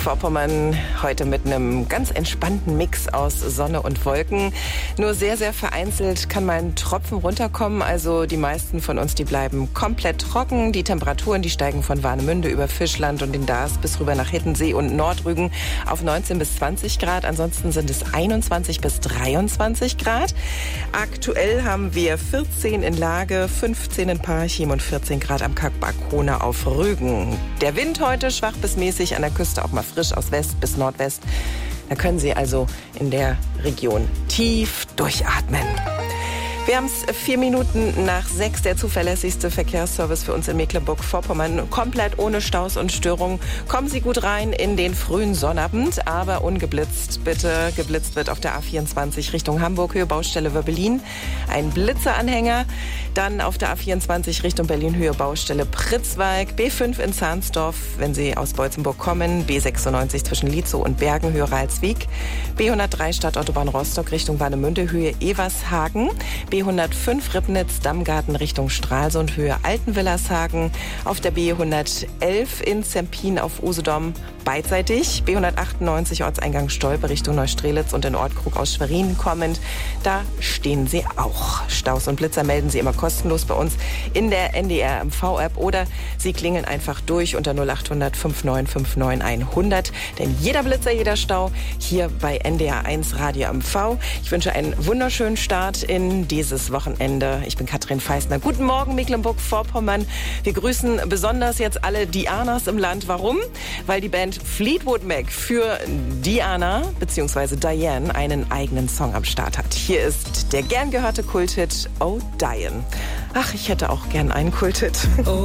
Mecklenburg-Vorpommern heute mit einem ganz entspannten Mix aus Sonne und Wolken. Nur sehr, sehr vereinzelt kann mal ein Tropfen runterkommen. Also die meisten von uns, die bleiben komplett trocken. Die Temperaturen, die steigen von Warnemünde über Fischland und den Darß bis rüber nach Hittensee und Nordrügen auf 19 bis 20 Grad. Ansonsten sind es 21 bis 23 Grad. Aktuell haben wir 14 in Lage, 15 in Parchim und 14 Grad am Kackbarkona auf Rügen. Der Wind heute schwach bis mäßig, an der Küste auch mal frisch aus West bis Nordwest. Da können Sie also in der Region tief durchatmen. Wir haben es 4 Minuten nach 6, der zuverlässigste Verkehrsservice für uns in Mecklenburg-Vorpommern. Komplett ohne Staus und Störungen. Kommen Sie gut rein in den frühen Sonnabend, aber ungeblitzt. Bitte, geblitzt wird auf der A24 Richtung Hamburg, Höhe Baustelle Wöbbelin. Ein Blitzeranhänger. Dann auf der A24 Richtung Berlin, Höhe Baustelle Pritzwalk. B5 in Zahnsdorf, wenn Sie aus Beutzenburg kommen. B96 zwischen Lietzow und Bergen, Höhe Ralswiek. B103 Stadtautobahn Rostock Richtung Warnemünde, Höhe Evershagen. B105 Ribnitz, Dammgarten Richtung Stralsund, Höhe Altenwillershagen. Auf der B111 in Zempin auf Usedom beidseitig. B198 Ortseingang Stolpe Richtung Neustrelitz und in Ortkrug aus Schwerin kommend. Da stehen Sie auch. Staus und Blitzer melden Sie immer kostenlos bei uns in der NDR MV-App oder Sie klingeln einfach durch unter 0800 5959 100. Denn jeder Blitzer, jeder Stau hier bei NDR 1 Radio MV. Ich wünsche einen wunderschönen Start in dieses Wochenende. Ich bin Katrin Feisner. Guten Morgen, Mecklenburg-Vorpommern. Wir grüßen besonders jetzt alle Dianas im Land. Warum? Weil die Band Fleetwood Mac für Diana bzw. Diane einen eigenen Song am Start hat. Hier ist der gern gehörte Kulthit Oh Diane. Ach, ich hätte auch gern einen Kulthit. Oh